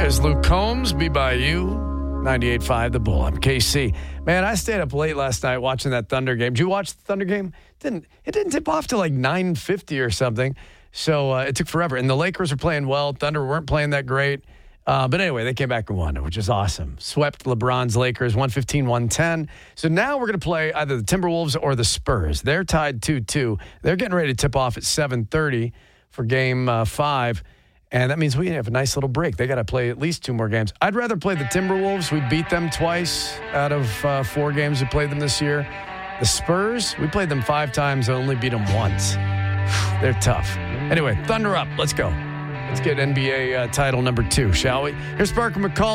There's Luke Combs, Be By You, 98.5 The Bull. I'm KC. Man, I stayed up late last night watching that Thunder game. Did you watch the Thunder game? It didn't tip off till like 9:50 or something. So it took forever. And the Lakers were playing well. Thunder weren't playing that great. But anyway, they came back and won, which is awesome. Swept LeBron's Lakers 115-110. So now we're going to play either the Timberwolves or the Spurs. They're tied 2-2. They're getting ready to tip off at 7:30 for Game 5. And that means we have a nice little break. They got to play at least 2 more games. I'd rather play the Timberwolves. We beat them twice out of 4 games we played them this year. The Spurs, we played them 5 times and only beat them once. They're tough. Anyway, Thunder up. Let's go. Let's get NBA title number 2, shall we? Here's Parker McCall.